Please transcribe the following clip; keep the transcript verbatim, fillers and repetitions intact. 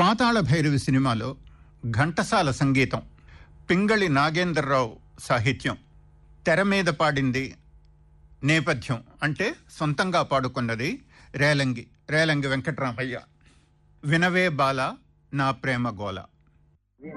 పాతాళ భైరవి సినిమాలో ఘంటసాల సంగీతం, పింగళి నాగేంద్రరావు సాహిత్యం, తెర మీద పాడింది నేపథ్యం అంటే సొంతంగా పాడుకున్నది రేలంగి రేలంగి వెంకట్రామయ్య. వినవే బాల నా ప్రేమ గోల.